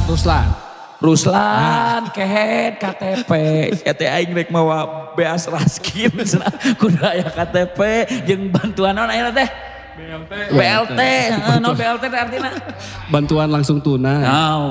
Ruslan, kehet KTP, teh aing rek mawa beas raskin, kudu aya KTP, jeung bantuan naon aya teh? BLT, non BLT artinya? Bantuan langsung tunai.